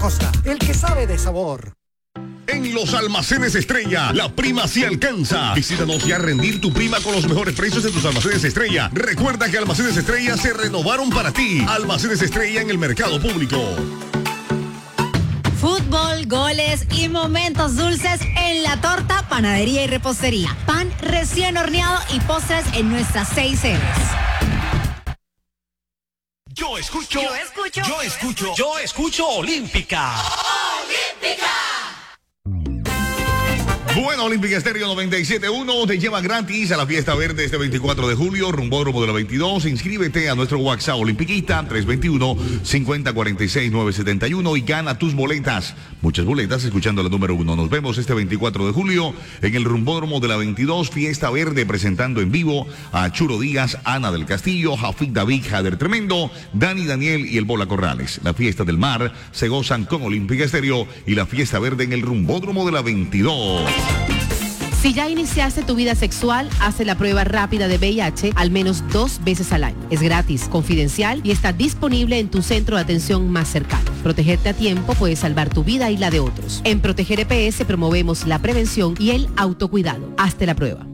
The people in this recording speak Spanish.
Costa, el que sabe de sabor. En los almacenes Estrella, la prima sí alcanza. Visítanos y a rendir tu prima con los mejores precios en tus almacenes Estrella. Recuerda que Almacenes Estrella se renovaron para ti. Almacenes Estrella en el mercado público. Fútbol, goles y momentos dulces en la torta, panadería y repostería. Pan recién horneado y postres en nuestras 6 sedes. Yo escucho Olímpica. Bueno, Olímpica Estéreo 97.1 te lleva gratis a la fiesta verde este 24 de julio, Rumbódromo de la 22. Inscríbete a nuestro WhatsApp Olimpiquista 321-5046-971 y gana tus boletas. Muchas boletas escuchando la número 1. Nos vemos este 24 de julio en el Rumbódromo de la 22, fiesta verde, presentando en vivo a Churo Díaz, Ana del Castillo, Jafid David, Jader Tremendo, Dani Daniel y el Bola Corrales. La fiesta del mar se gozan con Olímpica Estéreo y la fiesta verde en el Rumbódromo de la 22. Si ya iniciaste tu vida sexual, hace la prueba rápida de VIH al menos 2 veces al año. Es gratis, confidencial y está disponible en tu centro de atención más cercano. Protegerte a tiempo puede salvar tu vida y la de otros. En Proteger EPS promovemos la prevención y el autocuidado. Hazte la prueba.